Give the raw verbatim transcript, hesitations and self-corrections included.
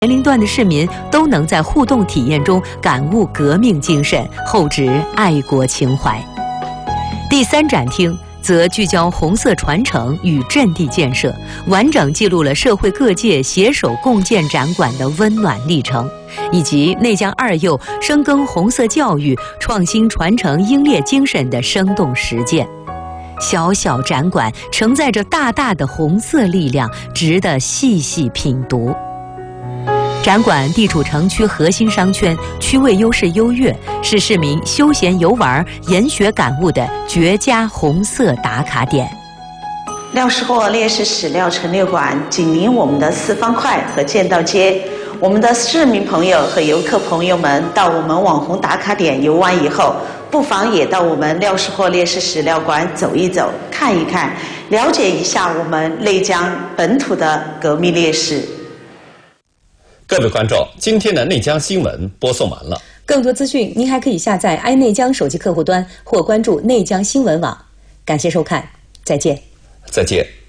年龄段的市民都能在互动体验中感悟革命精神，厚植爱国情怀。第三展厅则聚焦红色传承与阵地建设，完整记录了社会各界携手共建展馆的温暖历程，以及内江二幼深耕红色教育、创新传承英烈精神的生动实践。小小展馆承载着大大的红色力量，值得细细品读。展馆地处城区核心商圈，区位优势优越，是市民休闲游玩、研学感悟的绝佳红色打卡点。 廖氏货烈士史料陈列馆紧邻我们的四方块和剑道街，我们的市民朋友和游客朋友们到我们网红打卡点游玩以后，不妨也到我们廖氏货烈士史料馆走一走、看一看，了解一下我们内江本土的革命烈士。 各位观众，今天的内江新闻播送完了。 更多资讯，您还可以下载 i 内江手机客户端或关注内江新闻网。感谢收看，再见。 再见。